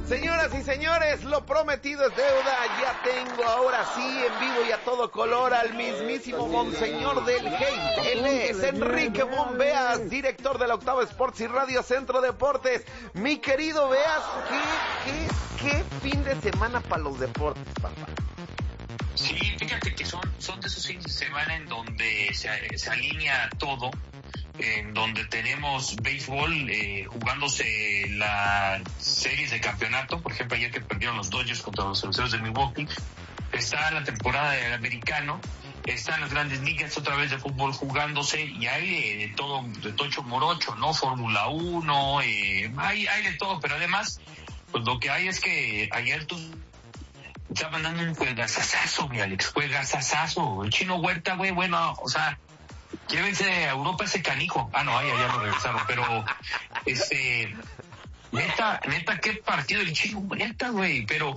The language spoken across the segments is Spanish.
Señoras y señores, lo prometido es deuda. Ya tengo ahora sí en vivo y a todo color al mismísimo Monseñor del Hate. Él es Enrique Bombeas, director de la Octava Sports y Radio Centro Deportes. Mi querido Beas, ¿qué fin de semana para los deportes, papá? Sí, fíjate que son de esos fines de semana en donde se alinea todo, en donde tenemos béisbol jugándose las series de campeonato. Por ejemplo, ayer que perdieron los Dodgers contra los Cerveceros de Milwaukee, está la temporada del americano, están las grandes ligas otra vez de fútbol jugándose, y hay de todo, de tocho morocho, ¿no? Fórmula 1, hay de todo, pero además, pues lo que hay es que ayer tú estaban dando un juegazazazo, mi Alex, juegazazazo. El Chino Huerta, güey, bueno, o sea, llévense a Europa ese canijo. Ah, no, ya lo regresaron, pero, neta, qué partido el Chino Huerta, güey, pero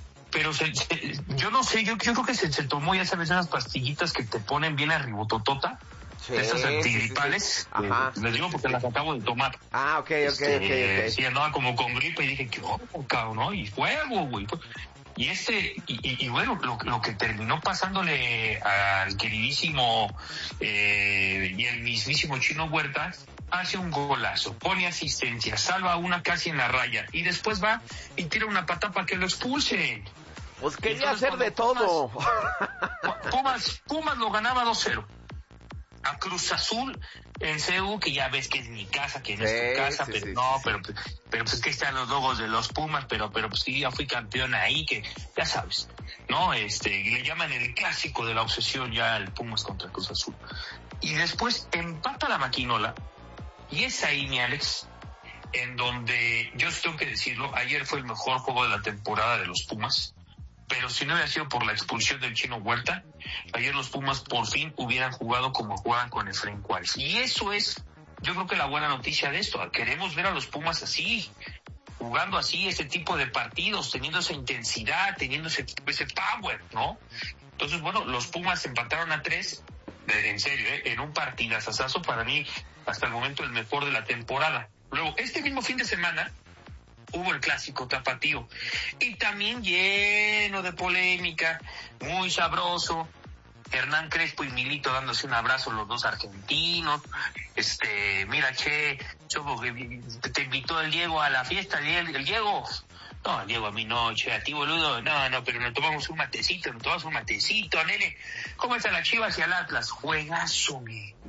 yo no sé, yo creo que se tomó, ya sabes, unas pastillitas que te ponen bien arribototota. Sí, estas antigripales, sí. Ajá. Les digo porque las acabo de tomar. Ah, ok. Sí, andaba como con gripe y dije, ¿qué cabrón, no? Y fuego, güey. Y bueno, lo que terminó pasándole al queridísimo y el mismísimo Chino Huerta, hace un golazo, pone asistencia, salva una casi en la raya, y después va y tira una pata para que lo expulsen. Pues quería hacer de todo. Pumas lo ganaba 2-0. A Cruz Azul en CU, que ya ves que es mi casa, que no es tu casa, pero pues es que están los logos de los Pumas, pero pues sí, ya fui campeón ahí, que ya sabes, ¿no? Le llaman el clásico de la obsesión ya el Pumas contra Cruz Azul. Y después empata la maquinola, y es ahí, mi Alex, en donde yo tengo que decirlo, ayer fue el mejor juego de la temporada de los Pumas. Pero si no hubiera sido por la expulsión del Chino Huerta, ayer los Pumas por fin hubieran jugado como juegan con Efraín Juárez. Y eso es, yo creo que la buena noticia de esto. Queremos ver a los Pumas así, jugando así, ese tipo de partidos, teniendo esa intensidad, teniendo ese power, ¿no? Entonces, bueno, los Pumas empataron a 3, en serio, en un partidazazazo, para mí, hasta el momento, el mejor de la temporada. Luego, este mismo fin de semana, hubo el clásico tapatío, y también lleno de polémica, muy sabroso. Hernán Crespo y Milito dándose un abrazo, los dos argentinos. Mira, che, te invitó el Diego a la fiesta, el Diego. No, el Diego a mí no, che, a ti, boludo, no, pero nos tomamos un matecito, nene. ¿Cómo está la Chivas y el Atlas? Juegazo.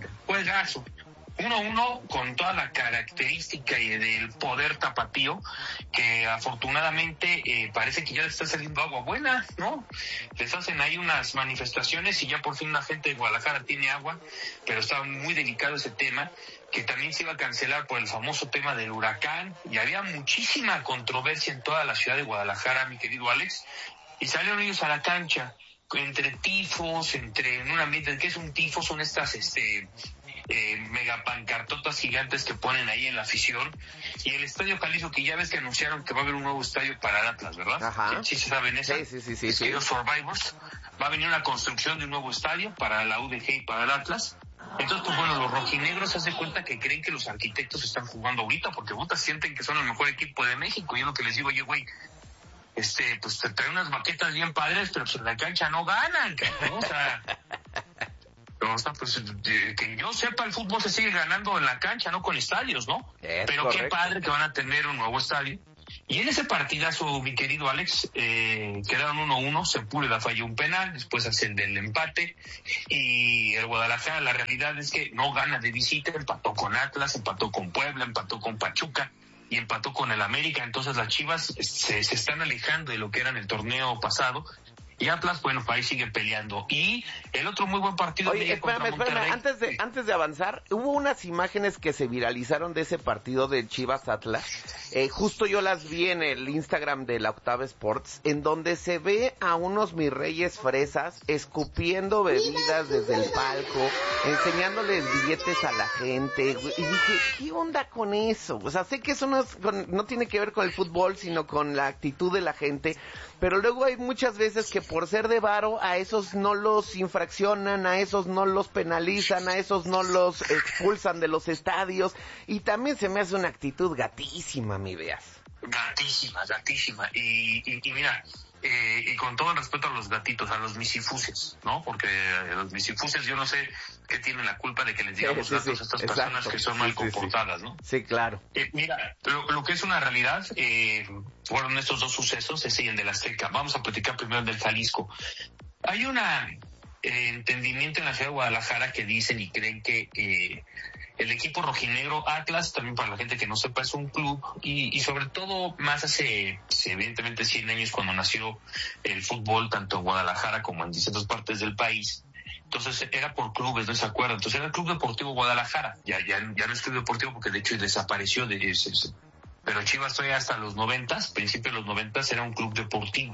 1-1 con toda la característica y del poder tapatío, que afortunadamente parece que ya les está saliendo agua buena, ¿no? Les hacen ahí unas manifestaciones y ya por fin la gente de Guadalajara tiene agua, pero está muy delicado ese tema, que también se iba a cancelar por el famoso tema del huracán, y había muchísima controversia en toda la ciudad de Guadalajara, mi querido Alex, y salieron ellos a la cancha, entre tifos, en un ambiente, ¿qué es un tifo? Son estas, mega pancartotas gigantes que ponen ahí en la afición, y el Estadio Jalisco, que ya ves que anunciaron que va a haber un nuevo estadio para el Atlas, ¿verdad? Ajá. Sí se saben esa. Sí. Los Survivors, va a venir una construcción de un nuevo estadio para la UDG y para el Atlas. Entonces, pues bueno, los rojinegros se hacen cuenta que creen que los arquitectos están jugando ahorita, porque sienten que son el mejor equipo de México, y es lo que les digo, oye, güey, pues te traen unas maquetas bien padres, pero pues en la cancha no ganan, ¿no? O sea, pues que yo sepa, el fútbol se sigue ganando en la cancha, no con estadios, ¿no? Pero correcto. Qué padre que van a tener un nuevo estadio. Y en ese partidazo, mi querido Alex, quedaron 1-1, Sepúlveda falló un penal, después hacen del empate, y el Guadalajara, la realidad es que no gana de visita, empató con Atlas, empató con Puebla, empató con Pachuca y empató con el América. Entonces las Chivas se están alejando de lo que era en el torneo pasado, y Atlas, bueno, ahí sigue peleando. Y el otro muy buen partido... Oye, espérame, antes de avanzar, hubo unas imágenes que se viralizaron de ese partido de Chivas Atlas, justo yo las vi en el Instagram de la Octava Sports, en donde se ve a unos mis reyes fresas escupiendo bebidas desde el palco, enseñándoles billetes a la gente, y dije, ¿qué onda con eso? O sea, sé que eso no tiene que ver con el fútbol, sino con la actitud de la gente, pero luego hay muchas veces que por ser de varo, a esos no los infraccionan, a esos no los penalizan, a esos no los expulsan de los estadios, y también se me hace una actitud gatísima, mi Beas. Gatísima. Y mira, y con todo el respeto a los gatitos, a los misifuses, ¿no? Porque los misifuses, yo no sé qué tienen la culpa de que les digamos gatos a estas personas que son mal comportadas, ¿no? Sí, claro. Mira, lo que es una realidad, fueron estos dos sucesos, ese y el del Azteca. Vamos a platicar primero del Jalisco. Hay un entendimiento en la ciudad de Guadalajara que dicen y creen que el equipo rojinegro Atlas, también para la gente que no sepa, es un club y sobre todo más hace evidentemente 100 años cuando nació el fútbol, tanto en Guadalajara como en distintas partes del país. Entonces era por clubes, ¿no se acuerdan? Entonces era el Club Deportivo Guadalajara, ya no es Club Deportivo porque de hecho desapareció pero Chivas todavía hasta los 90s, principios de los 90s, era un club deportivo.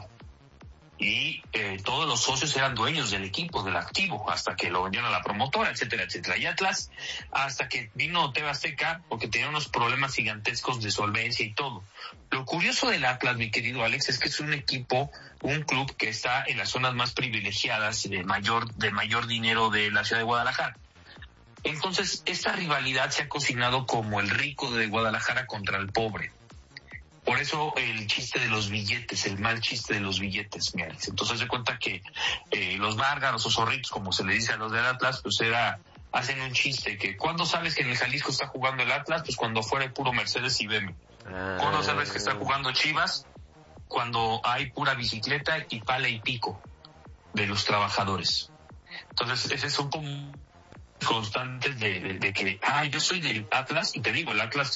Y todos los socios eran dueños del equipo, del activo, hasta que lo vendieron a la promotora, etcétera. Y Atlas, hasta que vino TV Azteca, porque tenía unos problemas gigantescos de solvencia y todo. Lo curioso del Atlas, mi querido Alex, es que es un club que está en las zonas más privilegiadas y de mayor dinero de la ciudad de Guadalajara. Entonces, esta rivalidad se ha cocinado como el rico de Guadalajara contra el pobre. Por eso el chiste de los billetes, el mal chiste de los billetes, mi Alex. Entonces se cuenta que los bárgaros o zorritos, como se le dice a los del Atlas, pues hacen un chiste que ¿cuándo sabes que en el Jalisco está jugando el Atlas? Pues cuando fuera puro Mercedes y BMW. ¿Cuándo sabes que está jugando Chivas? Cuando hay pura bicicleta y pala y pico de los trabajadores. Entonces esos son como constantes de que, yo soy del Atlas, y te digo, el Atlas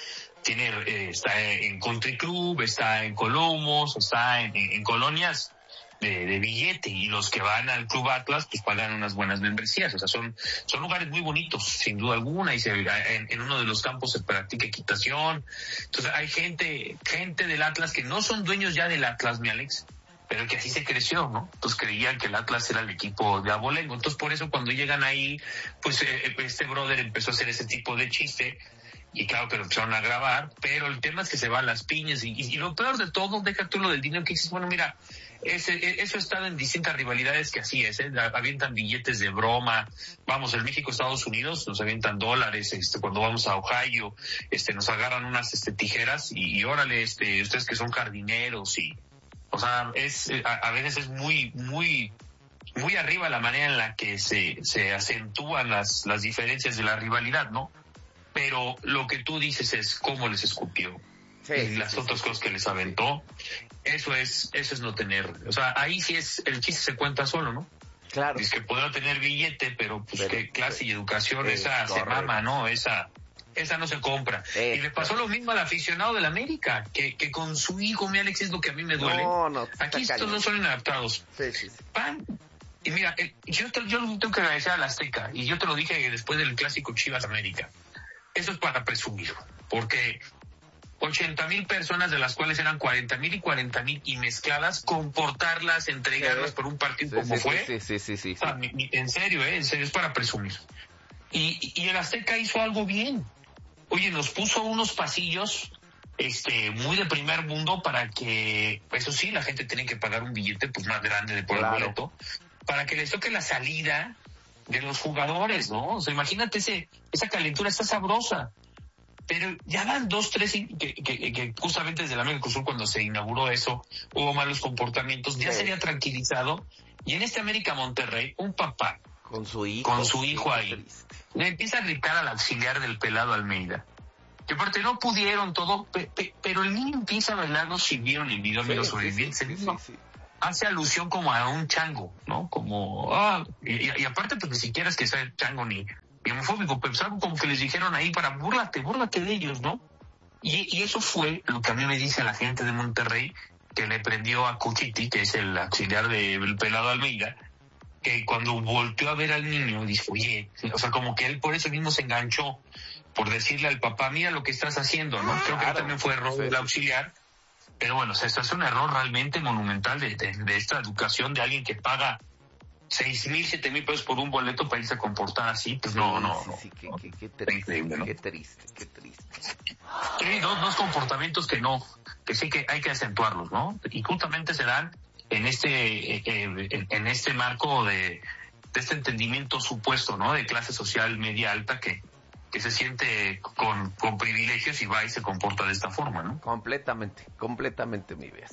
está en Country Club, está en Colomos, está en colonias de billete, y los que van al Club Atlas pues pagan unas buenas membresías. O sea, son lugares muy bonitos, sin duda alguna, y en uno de los campos se practica equitación. Entonces hay gente del Atlas que no son dueños ya del Atlas, mi Alex, pero que así se creció, ¿no? Entonces creían que el Atlas era el equipo de abolengo. Entonces por eso cuando llegan ahí, pues este brother empezó a hacer ese tipo de chiste. Y claro que lo empezaron a grabar, pero el tema es que se van las piñas y lo peor de todo, deja tú lo del dinero que dices, bueno, mira, eso ha estado en distintas rivalidades que así es, avientan billetes de broma, vamos, en México, Estados Unidos, nos avientan dólares, cuando vamos a Ohio, nos agarran unas tijeras y órale, ustedes que son jardineros o sea, a veces es muy, muy, muy arriba la manera en la que se acentúan las diferencias de la rivalidad, ¿no? Pero lo que tú dices es cómo les escupió. Y las otras cosas que les aventó, eso es no tener. O sea, ahí sí el chiste se cuenta solo, ¿no? Claro. Es que podrá tener billete, pero qué clase y educación, esa se mama, ¿no? Esa no se compra. Y le pasó lo mismo al aficionado del América, que con su hijo, mi Alex, es lo que a mí me duele. No, aquí estos no son inadaptados. Sí. Y mira, yo tengo que agradecer a la Azteca, y yo te lo dije después del clásico Chivas América. Eso es para presumir, porque 80,000 personas, de las cuales eran 40,000 y 40,000, y mezcladas, comportarlas, entregarlas por un partido como fue. Sí. O sea, en serio, es para presumir. Y el Azteca hizo algo bien. Oye, nos puso unos pasillos muy de primer mundo para que, eso sí, la gente tiene que pagar un billete pues más grande por el boleto, para que les toque la salida de los jugadores, ¿no? O sea, imagínate esa calentura, está sabrosa. Pero ya van 2, 3 que justamente desde la América Cruz Azul, cuando se inauguró eso, hubo malos comportamientos, ya se había tranquilizado. Y en América Monterrey, un papá con su hijo ahí le empieza a gritar al auxiliar del pelado Almeida, que aparte no pudieron todo, pero el niño empieza a bailar, no si vieron el video, amigos sobrevivientes, hace alusión como a un chango, ¿no? Como, y aparte pues ni siquiera es que sea chango ni homofóbico, pero es algo como que les dijeron ahí para búrlate de ellos, ¿no? Y eso fue lo que a mí me dice la gente de Monterrey, que le prendió a Cuchiti, que es el auxiliar del pelado Almeida, que cuando volteó a ver al niño, dijo, oye, o sea, como que él por eso mismo se enganchó, por decirle al papá, mira lo que estás haciendo, ¿no? Creo que también fue error del auxiliar. Pero bueno, esto es un error realmente monumental de esta educación de alguien que paga 6,000, 7,000 pesos por un boleto para irse a comportar así. Pues no. Sí, qué triste, increíble, ¿no? Qué triste. Sí, dos comportamientos que sí que hay que acentuarlos, ¿no? Y justamente se dan en este marco de este entendimiento supuesto, ¿no? De clase social media alta que que se siente con privilegios y va y se comporta de esta forma, ¿no? Completamente, mi vez.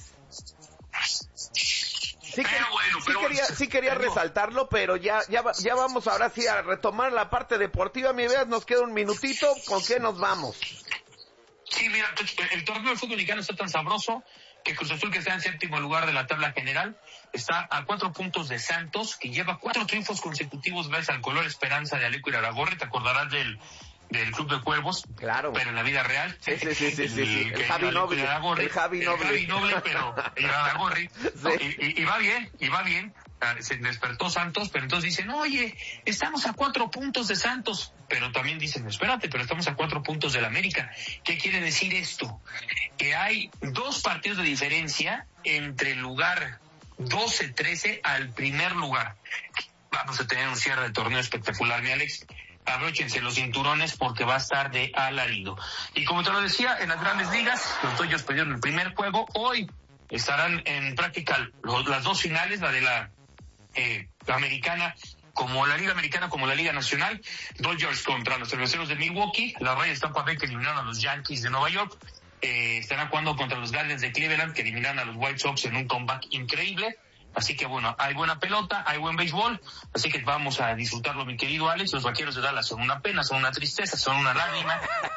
Sí quería resaltarlo, pero ya vamos ahora sí a retomar la parte deportiva, mi vez, nos queda un minutito, ¿con qué nos vamos? Sí, mira, el torneo de fútbol mexicano está tan sabroso que Cruz Azul, que está en séptimo lugar de la tabla general, está a 4 puntos de Santos, que lleva 4 triunfos consecutivos gracias al color esperanza de Aleco Iraragorri. Te acordarás del Club de Cuervos, claro, pero en la vida real. Sí. El Javi Noble, pero Iraragorri. Sí. Y va bien. Se despertó Santos, pero entonces dicen, oye, estamos a 4 puntos de Santos, pero también dicen, espérate, pero estamos a 4 puntos del América. ¿Qué quiere decir esto? Que hay 2 partidos de diferencia entre el lugar 12-13 al primer lugar. Vamos a tener un cierre de torneo espectacular, mi Alex. Abróchense los cinturones porque va a estar de alarido. Y como te lo decía, en las grandes ligas, los Dodgers perdieron el primer juego. Hoy estarán en práctica las 2 finales, la de la americana, como la Liga Americana, como la Liga Nacional. Dodgers contra los Cerveceros de Milwaukee, las Rayas Tampa Bay, que eliminaron a los Yankees de Nueva York. Estarán jugando contra los Guardians de Cleveland, que eliminaron a los White Sox en un comeback increíble. Así que bueno, hay buena pelota, hay buen béisbol, así que vamos a disfrutarlo, mi querido Alex. Los Vaqueros de Dallas son una pena, son una tristeza, son una lágrima.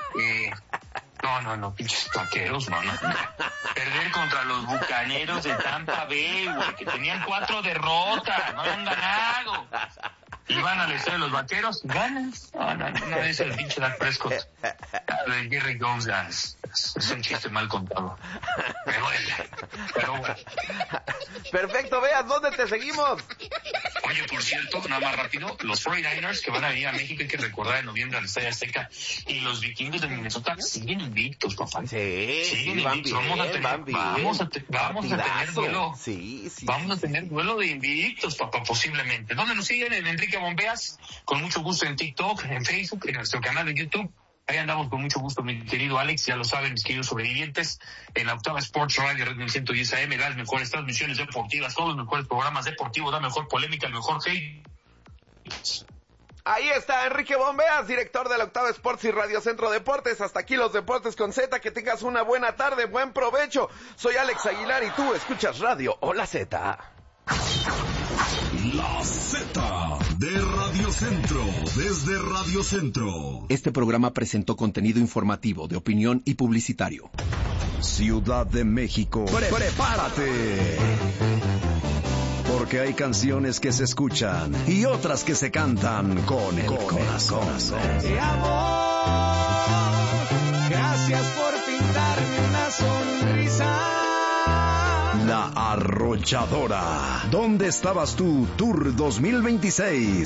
No, pinches Vaqueros, no. Perder contra los Bucaneros de Tampa Bay, güey, que tenían 4 derrotas, no han ganado. Y van al estadio de los Vaqueros, ganan. No, es el pinche Dak Prescott. De Jerry Jones, es un chiste mal contado. Pero bueno. Perfecto, veas, ¿dónde te seguimos? Oye, por cierto, nada más rápido, los 49ers que van a venir a México, hay que recordar, en noviembre al Estadio Azteca, y los Vikingos de Minnesota siguen invictos, papá. Sí, van bien. Vamos a tener duelo. Sí. Vamos a tener duelo de invictos, papá, posiblemente. ¿Dónde nos siguen? En Enrique Bombeas, con mucho gusto en TikTok, en Facebook, en nuestro canal de YouTube. Ahí andamos con mucho gusto, mi querido Alex, ya lo saben, mis queridos sobrevivientes, en la Octava Sports Radio, Red 1110 AM, las mejores transmisiones deportivas, todos los mejores programas deportivos, la mejor polémica, el mejor hate. Ahí está Enrique Bombeas, director de la Octava Sports y Radio Centro Deportes. Hasta aquí los deportes con Z. Que tengas una buena tarde, buen provecho. Soy Alex Aguilar y tú escuchas Radio Hola Z. La Z de Radio Centro, desde Radio Centro. Este programa presentó contenido informativo, de opinión y publicitario. Ciudad de México, prepárate. Porque hay canciones que se escuchan y otras que se cantan con el corazón. Te amo, gracias por pintarme una sonrisa. La Arrolladora. ¿Dónde estabas tú, Tour 2026?